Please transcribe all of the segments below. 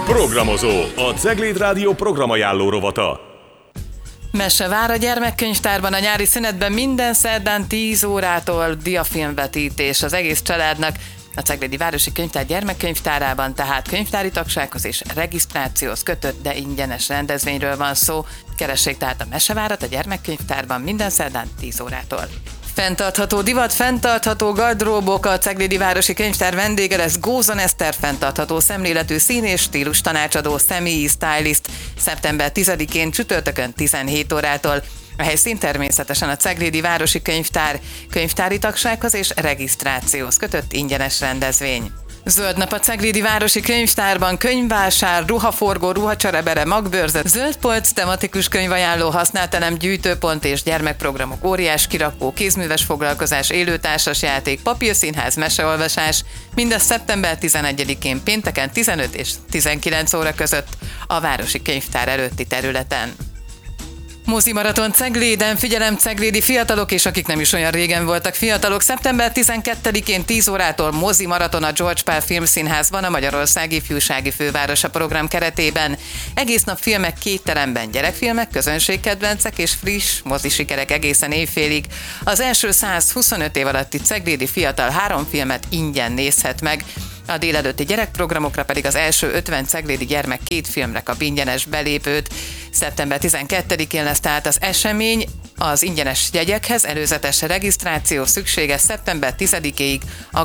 Programozó, a Cegléd Rádió programajánló rovata. Mese vár a gyermekkönyvtárban a nyári szünetben minden szerdán 10 órától diafilmvetítés az egész családnak. A Ceglédi Városi Könyvtár gyermekkönyvtárában tehát könyvtári tagsághoz és regisztrációhoz kötött, de ingyenes rendezvényről van szó. Keressék tehát a Mesevárat a gyermekkönyvtárban minden szerdán 10 órától. Fenntartható divat, fenntartható gardróbok, a Ceglédi Városi Könyvtár vendége lesz Gózon Eszter, fenntartható szemléletű szín- és stílus tanácsadó, személyi stylist, szeptember 10-én csütörtökön 17 órától. A helyszín természetesen a Ceglédi Városi Könyvtár könyvtári tagsághoz és regisztrációhoz kötött ingyenes rendezvény. Zöld nap a Ceglédi Városi Könyvtárban, könyvvásár, ruhaforgó, ruhacserebere, magbőrze, zöld polc, tematikus könyvajánló, használt-elem, gyűjtőpont és gyermekprogramok, óriás kirakó, kézműves foglalkozás, élőtársas játék, papírszínház, meseolvasás, mindez szeptember 11-én pénteken 15 és 19 óra között a Városi Könyvtár előtti területen. Mozimaraton Cegléden, figyelem ceglédi fiatalok, és akik nem is olyan régen voltak fiatalok, szeptember 12-én 10 órától mozimaraton a George Pál Filmszínházban, a Magyarország Ifjúsági Fővárosa program keretében. Egész nap filmek 2 teremben, gyerekfilmek, közönségkedvencek és friss mozisikerek egészen éjfélig. Az első 125 év alatti ceglédi fiatal 3 filmet ingyen nézhet meg. A délelőtti gyerekprogramokra pedig az első 50 ceglédi gyermek 2 filmre kap ingyenes belépőt. Szeptember 12-én lesz tehát az esemény. Az ingyenes jegyekhez előzetes regisztráció szükséges szeptember 10-ig a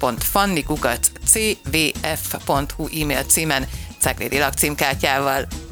gulyás.fanni@cvf.hu e-mail címen ceglédi lakcímkártyával.